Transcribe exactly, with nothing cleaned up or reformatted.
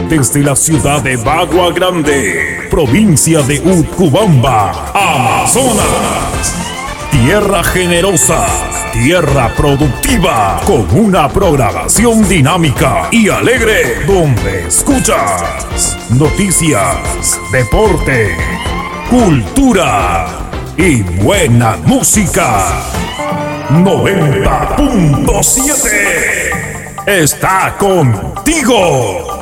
desde la ciudad de Bagua Grande, provincia de Utcubamba, Amazonas. Tierra generosa, tierra productiva, con una programación dinámica y alegre, donde escuchas noticias, deporte, cultura y buena música. noventa punto siete está contigo.